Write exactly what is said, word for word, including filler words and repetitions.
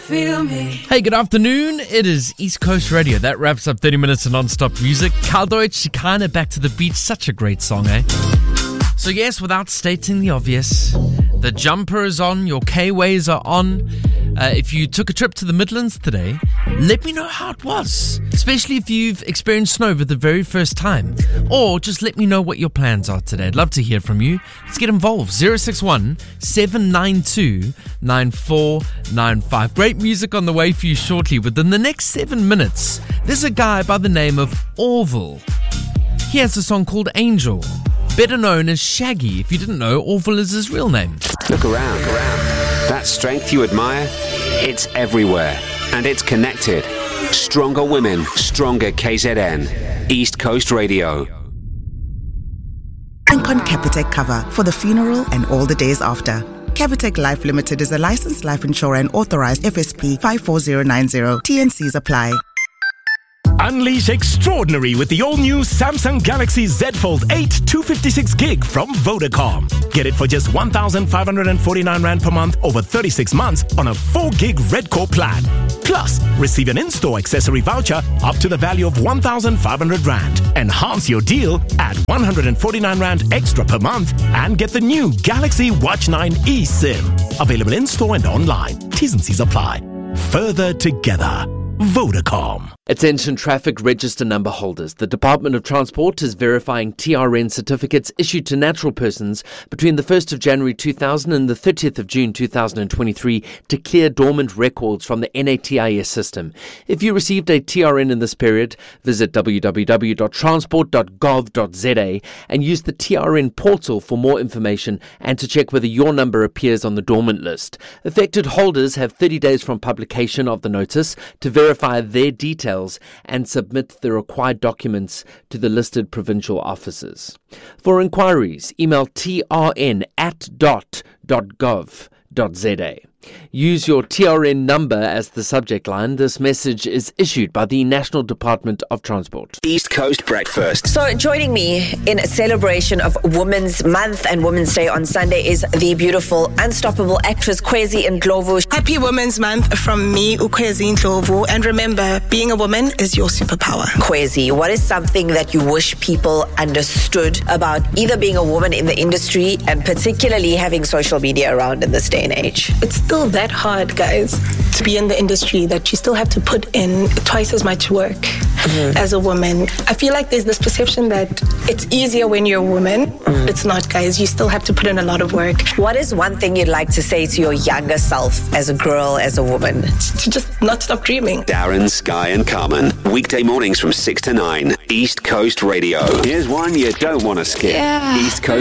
feel me. Hey, good afternoon. It is East Coast Radio. That wraps up thirty minutes of non-stop music. Karl Deutsch, Chicane, Back to the Beach. Such a great song, eh? So yes, without stating the obvious, the jumper is on, your K-Ways are on. Uh, if you took a trip to the Midlands today, let me know how it was. Especially if you've experienced snow for the very first time. Or just let me know what your plans are today. I'd love to hear from you. Let's get involved. zero six one, seven nine two, nine four nine five. Great music on the way for you shortly. Within the next seven minutes, there's a guy by the name of Orville. He has a song called Angel, better known as Shaggy. If you didn't know, Orville is his real name. Look around. Look around. That strength you admire, it's everywhere. And it's connected. Stronger women, stronger K Z N. East Coast Radio. Bank on Capitec cover for the funeral and all the days after. Capitec Life Limited is a licensed life insurer and authorized F S P five four zero nine zero. T and Cs apply. Unleash extraordinary with the all-new Samsung Galaxy Z Fold eight two fifty-six gig from Vodacom. Get it for just one thousand five hundred forty-nine rand per month over thirty-six months on a four gig Red Core plan. Plus, receive an in-store accessory voucher up to the value of one thousand five hundred rand. Enhance your deal, add one hundred forty-nine rand extra per month and get the new Galaxy Watch nine eSIM. Available in-store and online. T's and C's apply. Further together. Vodacom. Attention traffic register number holders. The Department of Transport is verifying T R N certificates issued to natural persons between the first of January two thousand and the thirtieth of June two thousand twenty-three to clear dormant records from the N A T I S system. If you received a T R N in this period, visit w w w dot transport dot gov dot z a and use the T R N portal for more information and to check whether your number appears on the dormant list. Affected holders have thirty days from publication of the notice to verify their details and submit the required documents to the listed provincial offices. For inquiries, email T R N at dot dot gov dot z a. Use your T R N number as the subject line. This message is issued by the National Department of Transport. East Coast Breakfast. So joining me in a celebration of Women's Month and Women's Day on Sunday is the beautiful, unstoppable actress Kwezi Ndlovu. Happy Women's Month from me, Ukwezi Ndlovu. And remember, being a woman is your superpower. Kwezi, what is something that you wish people understood about either being a woman in the industry and particularly having social media around in this day and age? It's still that hard, guys, to be in the industry that you still have to put in twice as much work mm-hmm. as a woman. I feel like there's this perception that it's easier when you're a woman. Mm. It's not, guys. You still have to put in a lot of work. What is one thing you'd like to say to your younger self as a girl, as a woman? To just not stop dreaming. Darren, Sky and Carmen. Weekday mornings from six to nine. East Coast Radio. Here's one you don't want to skip. Yeah. East Coast